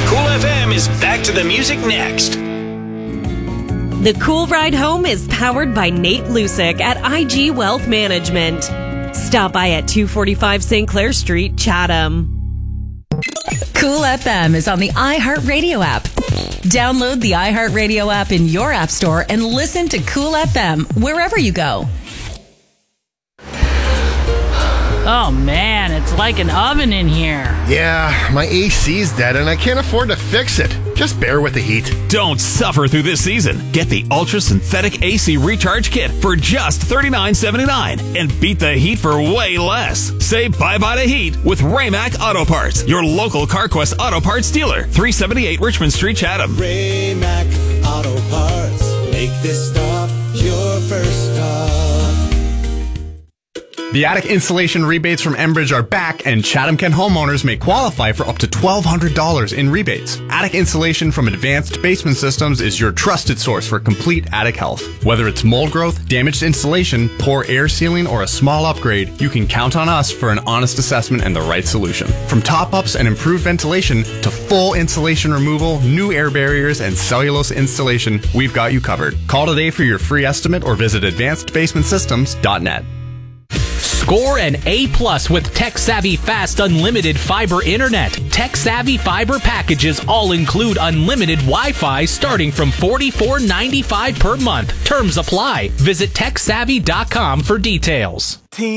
Cool FM is back to the music next. The Cool Ride Home is powered by Nate Lusick at IG Wealth Management. Stop by at 245 St. Clair Street, Chatham. Cool FM is on the iHeartRadio app. Download the iHeartRadio app in your app store and listen to Cool FM wherever you go. Oh man, it's like an oven in here. Yeah, my AC's dead and I can't afford to fix it. Just bear with the heat. Don't suffer through this season. Get the Ultra Synthetic AC Recharge Kit for just $39.79 and beat the heat for way less. Say bye-bye to heat with Raymac Auto Parts, your local CarQuest Auto Parts dealer, 378 Richmond Street, Chatham. Raymac Auto Parts. Make this stop your first stop. The attic installation rebates from Enbridge are back, and Chatham-Kent homeowners may qualify for up to $1,200 in rebates. Attic installation from Advanced Basement Systems is your trusted source for complete attic health. Whether it's mold growth, damaged insulation, poor air sealing, or a small upgrade, you can count on us for an honest assessment and the right solution. From top-ups and improved ventilation to full insulation removal, new air barriers, and cellulose installation, we've got you covered. Call today for your free estimate or visit advancedbasementsystems.net. Score an A+ with Tech-Savvy Fast Unlimited Fiber Internet. Tech-Savvy Fiber packages all include unlimited Wi-Fi starting from $44.95 per month. Terms apply. Visit TechSavvy.com for details.